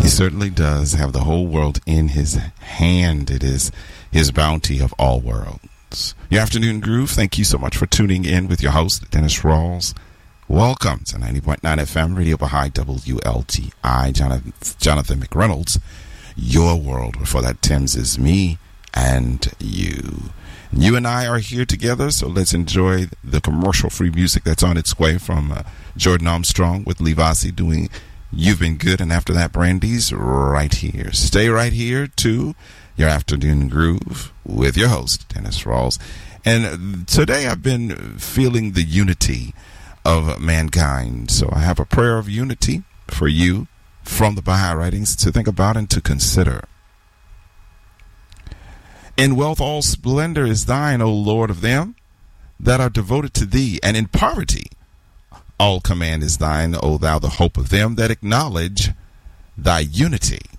He certainly does have the whole world in his hand. It is his bounty of all worlds. Your afternoon groove. Thank you so much for tuning in with your host, Dennis Rawls. Welcome to 90.9 FM, Radio Baha'i WLTI. Jonathan McReynolds, your world. Before that, Tim's is me and you. You and I are here together, so let's enjoy the commercial-free music that's on its way from Jordan Armstrong with Livasi doing You've Been Good, and after that, Brandy's right here. Stay right here to your afternoon groove with your host, Dennis Rawls. And today I've been feeling the unity of mankind. So I have a prayer of unity for you from the Baha'i writings to think about and to consider. In wealth all splendor is thine, O Lord of them that are devoted to thee, and in poverty all command is thine, O thou the hope of them that acknowledge thy unity.